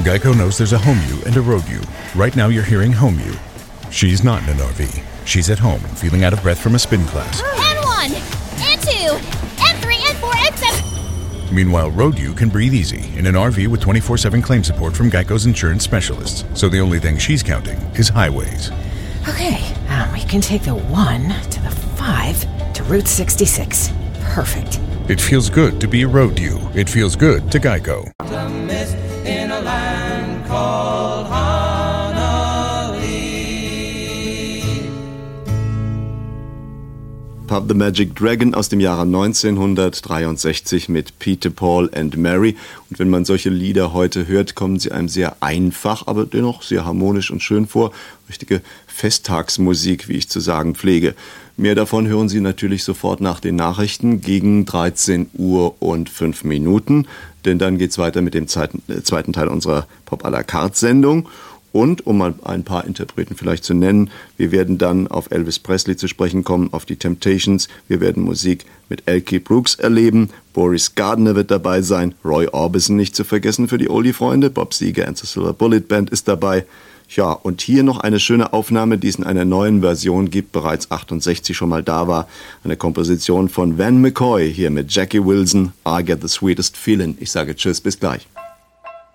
Geico knows there's a home you and a road you. Right now you're hearing home you. She's not in an RV. She's at home, feeling out of breath from a spin class. N1, N2, N3, N4, N7. Meanwhile, road you can breathe easy in an RV with 24/7 claim support from Geico's insurance specialists. So the only thing she's counting is highways. Okay, we can take the 1 to the 5 to Route 66. Perfect. It feels good to be a road you. It feels good to Geico. In a land called Pub the Magic Dragon aus dem Jahre 1963 mit Peter, Paul and Mary. Und wenn man solche Lieder heute hört, kommen sie einem sehr einfach, aber dennoch sehr harmonisch und schön vor. Richtige Festtagsmusik, wie ich zu sagen pflege. Mehr davon hören Sie natürlich sofort nach den Nachrichten gegen 13 Uhr und 5 Minuten. Denn dann geht's weiter mit dem zweiten Teil unserer Pop à la carte Sendung. Und, um mal ein paar Interpreten vielleicht zu nennen, wir werden dann auf Elvis Presley zu sprechen kommen, auf die Temptations. Wir werden Musik mit Elkie Brooks erleben. Boris Gardner wird dabei sein. Roy Orbison nicht zu vergessen für die Oldie-Freunde. Bob Seger and the Silver Bullet Band ist dabei. Ja, und hier noch eine schöne Aufnahme, die es in einer neuen Version gibt, bereits 68 schon mal da war. Eine Komposition von Van McCoy, hier mit Jackie Wilson, I Get the Sweetest Feeling. Ich sage Tschüss, bis gleich.